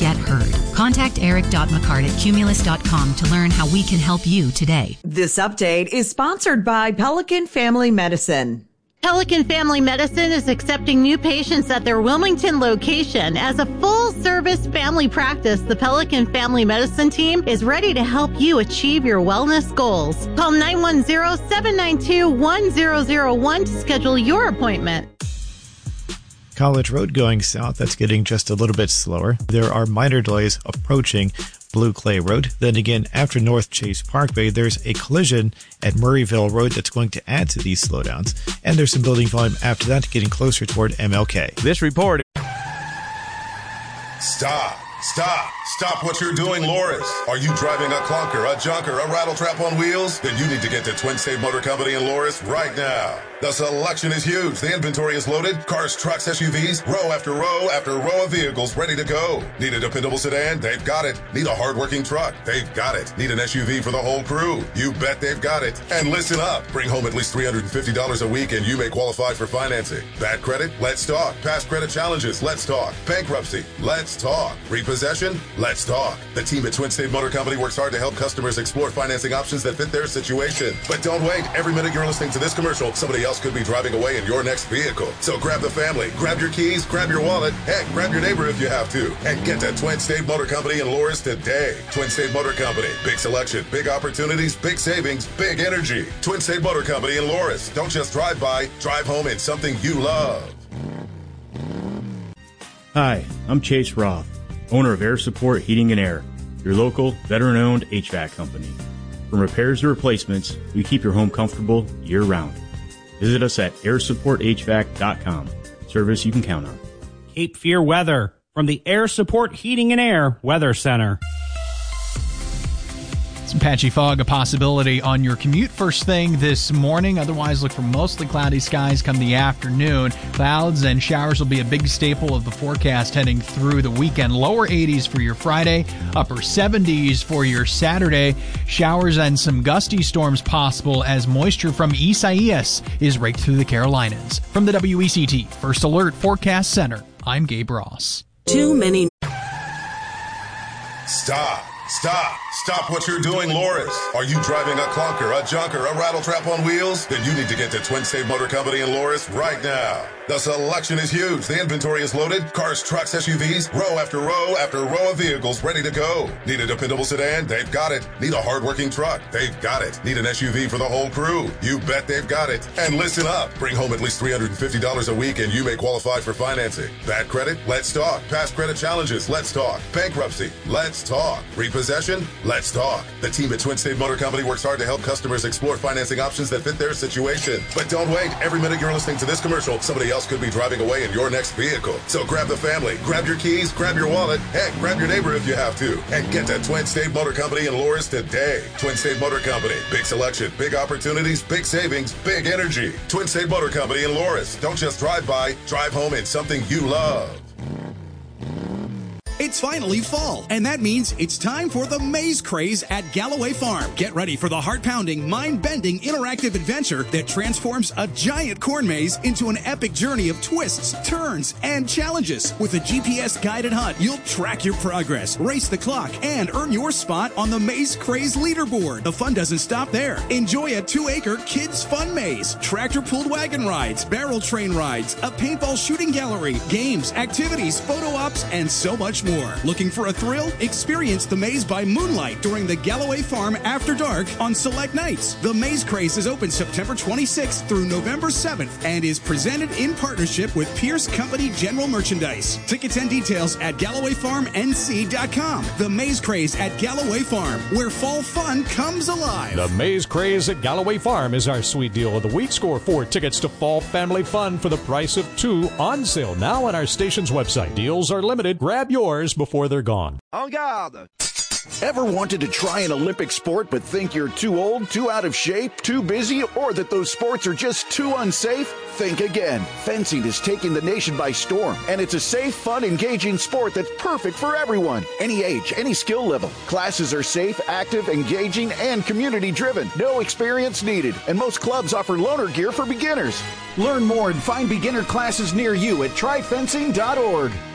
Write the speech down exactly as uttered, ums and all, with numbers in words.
get heard. Contact eric dot mccart at cumulus dot com to learn how we can help you today. This update is sponsored by Pelican Family Medicine. Pelican Family Medicine is accepting new patients at their Wilmington location. As a full-service family practice, the Pelican Family Medicine team is ready to help you achieve your wellness goals. Call nine one zero, seven nine two, one zero zero one to schedule your appointment. College Road going south, that's getting just a little bit slower. There are minor delays approaching Blue Clay Road. Then again, after North Chase Parkway, there's a collision at Murrayville Road that's going to add to these slowdowns. And there's some building volume after that, getting closer toward M L K. This report. Stop. Stop. Stop what you're doing, Loris. Are you driving a clunker, a junker, a rattle trap on wheels? Then you need to get to Twin State Motor Company in Loris right now. The selection is huge. The inventory is loaded. Cars, trucks, S U Vs, row after row after row of vehicles ready to go. Need a dependable sedan? They've got it. Need a hard-working truck? They've got it. Need an S U V for the whole crew? You bet they've got it. And listen up. Bring home at least three hundred fifty dollars a week and you may qualify for financing. Bad credit? Let's talk. Past credit challenges? Let's talk. Bankruptcy? Let's talk. Repossession? Let's talk. The team at Twin State Motor Company works hard to help customers explore financing options that fit their situation. But don't wait. Every minute you're listening to this commercial, somebody else could be driving away in your next vehicle. So grab the family, grab your keys, grab your wallet, heck, grab your neighbor if you have to, and get to Twin State Motor Company in Loris today. Twin State Motor Company. Big selection, big opportunities, big savings, big energy. Twin State Motor Company in Loris. Don't just drive by, drive home in something you love. Hi, I'm Chase Roth, owner of Air Support Heating and Air, your local veteran-owned H V A C company. From repairs to replacements, we keep your home comfortable year-round. Visit us at air support h vac dot com. Service you can count on. Cape Fear weather from the Air Support Heating and Air Weather Center. Some patchy fog, a possibility on your commute first thing this morning. Otherwise, look for mostly cloudy skies come the afternoon. Clouds and showers will be a big staple of the forecast heading through the weekend. Lower eighties for your Friday, upper seventies for your Saturday. Showers and some gusty storms possible as moisture from Isaias is raked through the Carolinas. From the W E C T First Alert Forecast Center, I'm Gabe Ross. Too many. Stop. Stop. Stop what you're doing, Loris. Are you driving a clunker, a junker, a rattle trap on wheels? Then you need to get to Twin State Motor Company in Loris right now. The selection is huge. The inventory is loaded. Cars, trucks, S U Vs, row after row after row of vehicles ready to go. Need a dependable sedan? They've got it. Need a hard-working truck? They've got it. Need an S U V for the whole crew? You bet they've got it. And listen up. Bring home at least three hundred fifty dollars a week and you may qualify for financing. Bad credit? Let's talk. Past credit challenges? Let's talk. Bankruptcy? Let's talk. Repossession? Let's talk. The team at Twin State Motor Company works hard to help customers explore financing options that fit their situation. But don't wait. Every minute you're listening to this commercial, somebody else could be driving away in your next vehicle. So grab the family, grab your keys, grab your wallet, heck, grab your neighbor if you have to, and get to Twin State Motor Company in Loris today. Twin State Motor Company. Big selection, big opportunities, big savings, big energy. Twin State Motor Company in Loris. Don't just drive by, drive home in something you love. It's finally fall, and that means it's time for the Maze Craze at Galloway Farm. Get ready for the heart-pounding, mind-bending, interactive adventure that transforms a giant corn maze into an epic journey of twists, turns, and challenges. With a G P S-guided hunt, you'll track your progress, race the clock, and earn your spot on the Maze Craze leaderboard. The fun doesn't stop there. Enjoy a two-acre kids' fun maze, tractor-pulled wagon rides, barrel train rides, a paintball shooting gallery, games, activities, photo ops, and so much more. Looking for a thrill? Experience the maze by moonlight during the Galloway Farm After Dark on select nights. The Maze Craze is open September twenty-sixth through November seventh and is presented in partnership with Pierce Company General Merchandise. Tickets and details at Galloway Farm N C dot com. The Maze Craze at Galloway Farm, where fall fun comes alive. The Maze Craze at Galloway Farm is our sweet deal of the week. Score four tickets to fall family fun for the price of two, on sale now on our station's website. Deals are limited. Grab yours before they're gone. En garde! Ever wanted to try an Olympic sport but think you're too old, too out of shape, too busy, or that those sports are just too unsafe? Think again. Fencing is taking the nation by storm, and it's a safe, fun, engaging sport that's perfect for everyone. Any age, any skill level. Classes are safe, active, engaging, and community-driven. No experience needed, and most clubs offer loaner gear for beginners. Learn more and find beginner classes near you at try fencing dot org.